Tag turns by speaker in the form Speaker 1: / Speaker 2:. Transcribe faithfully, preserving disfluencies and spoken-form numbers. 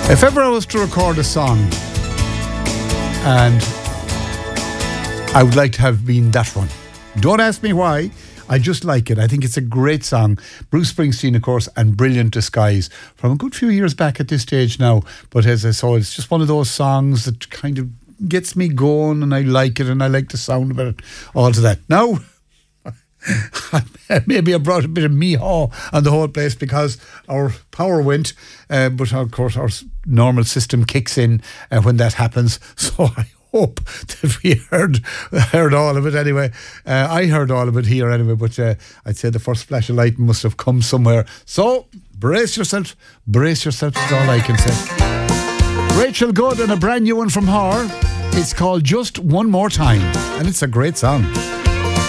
Speaker 1: If ever I was to record a song, and I would like to have been that one. Don't ask me why. I just like it. I think it's a great song. Bruce Springsteen, of course, and Brilliant Disguise from a good few years back at this stage now. But as I saw, it's just one of those songs that kind of gets me going, and I like it, and I like the sound of it, all to that. Now, maybe I brought a bit of meehaw on the whole place because our power went, uh, but of course our normal system kicks in uh, when that happens. So I hope that we heard heard all of it anyway. Uh, I heard all of it here anyway, but uh, I'd say the first flash of light must have come somewhere. So brace yourself, brace yourself, that's all I can say. Rachel Good and a brand new one from her. It's called Just One More Time, and it's a great song.